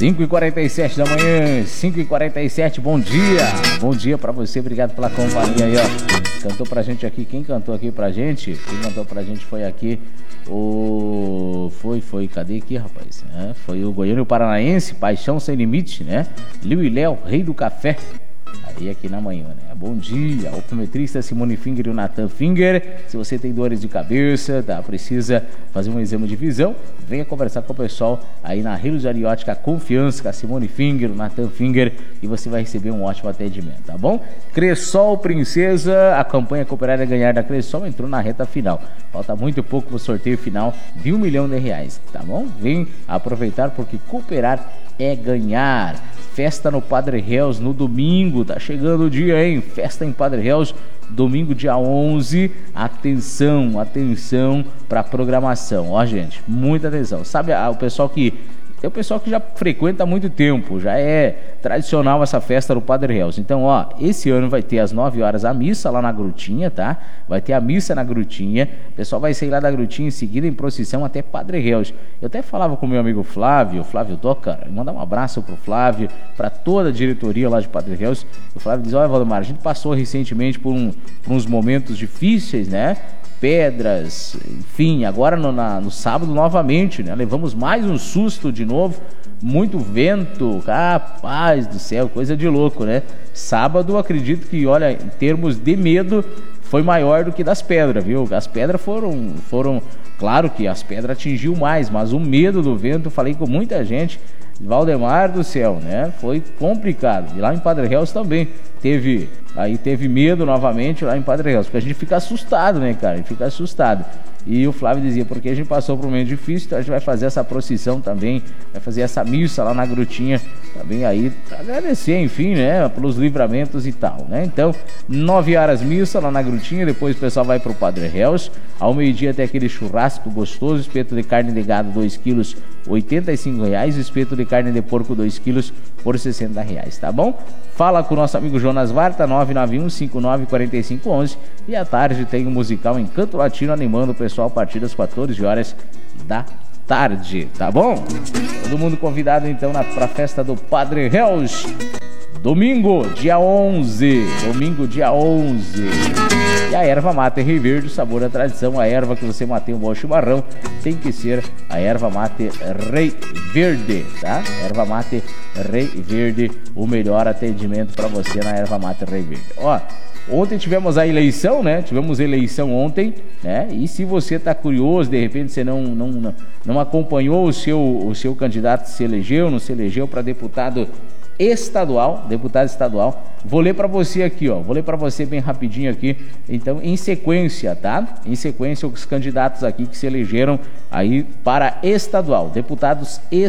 5h47 da manhã, 5h47, bom dia. Bom dia pra você, obrigado pela companhia aí, ó. Cantou pra gente aqui, quem cantou aqui pra gente? Quem cantou pra gente foi aqui cadê aqui, rapaz? Foi o goiano paranaense, Paixão Sem Limite, né? Liu e Léo, Rei do Café. Aí aqui na manhã, né? Bom dia, optometrista Simone Finger e o Nathan Finger. Se você tem dores de cabeça, tá? Precisa fazer um exame de visão, venha conversar com o pessoal aí na Rilos de Ariótica Confiança, com a Simone Finger, o Nathan Finger, e você vai receber um ótimo atendimento, tá bom? Cressol Princesa, a campanha Cooperar é Ganhar da Cressol entrou na reta final. Falta muito pouco pro sorteio final de R$1 milhão, tá bom? Vem aproveitar porque cooperar é ganhar. Festa no Padre Reus no domingo, tá chegando o dia, hein? Festa em Padre Reus, domingo dia 11. Atenção pra programação, ó, gente, muita atenção. Sabe, o pessoal que já frequenta há muito tempo, já é tradicional essa festa do Padre Reus. Então, ó, esse ano vai ter às 9 horas a missa lá na Grutinha, tá? Vai ter a missa na Grutinha. O pessoal vai sair lá da Grutinha em seguida em procissão até Padre Reus. Eu até falava com o meu amigo Flávio Doca, mandar um abraço pro Flávio, para toda a diretoria lá de Padre Reus. O Flávio diz: olha, Valdemar, a gente passou recentemente por uns momentos difíceis, né? Pedras, enfim, agora no sábado novamente, né? Levamos mais um susto de novo, muito vento, rapaz do céu, coisa de louco, né? Sábado, acredito que, olha, em termos de medo, foi maior do que das pedras, viu? As pedras foram, claro que as pedras atingiu mais, mas o medo do vento, falei com muita gente, Valdemar do céu, né? Foi complicado. E lá em Padre Reus também teve medo novamente lá em Padre Reus, porque a gente fica assustado, né, cara? A gente fica assustado. E o Flávio dizia, porque a gente passou por um momento difícil, então a gente vai fazer essa procissão também, vai fazer essa missa lá na Grutinha também aí, pra agradecer, enfim, né, pelos livramentos e tal, né? Então, 9 horas missa lá na Grutinha, depois o pessoal vai pro Padre Reus, ao meio-dia tem aquele churrasco gostoso, espeto de carne de gado 2 quilos, R$85, espeto de carne de porco 2 quilos por R$60, tá bom? Fala com o nosso amigo Jonas Varta, 991-594511, e à tarde tem o musical Encanto Latino animando o pessoal a partir das 14 horas da tarde, tá bom? Todo mundo convidado então pra festa do Padre Reus, domingo, dia 11. E a erva mate Rei Verde, sabor da tradição, a erva que você mate um bom chimarrão, tem que ser a erva mate Rei Verde, tá? Erva mate Rei Verde, o melhor atendimento para você na erva mate Rei Verde. Ó, ontem tivemos a eleição, né? Tivemos eleição ontem, né? E se você tá curioso, de repente você não acompanhou o seu candidato, se elegeu, não se elegeu para deputado estadual, vou ler para você aqui, ó, vou ler para você bem rapidinho aqui, então, em sequência, tá? Em sequência, os candidatos aqui que se elegeram aí para estadual, deputados estaduais.